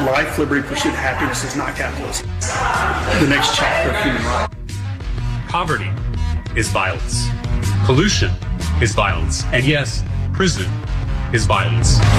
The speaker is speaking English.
life, liberty, pursuit, happiness is not capitalism. The next chapter of human rights. Poverty is violence. Pollution is violence. And yes, prison is violence.